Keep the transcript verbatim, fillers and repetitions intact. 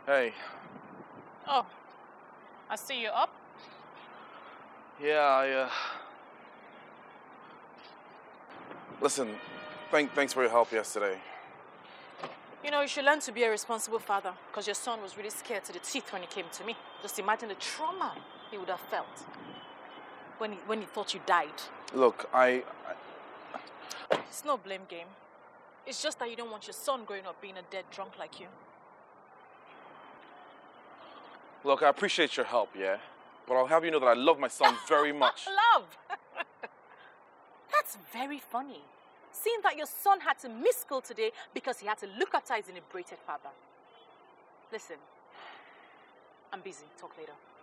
Hey. Oh, I see you're up. Yeah, I, uh... Listen, thank, thanks for your help yesterday. You know, you should learn to be a responsible father, because your son was really scared to the teeth when he came to me. Just imagine the trauma he would have felt when he, when he thought you died. Look, I, I... It's no blame game. It's just that you don't want your son growing up being a dead drunk like you. Look, I appreciate your help, yeah? But I'll have you know that I love my son very much. Love? That's very funny. Seeing that your son had to miss school today because he had to look after his inebriated father. Listen, I'm busy. Talk later.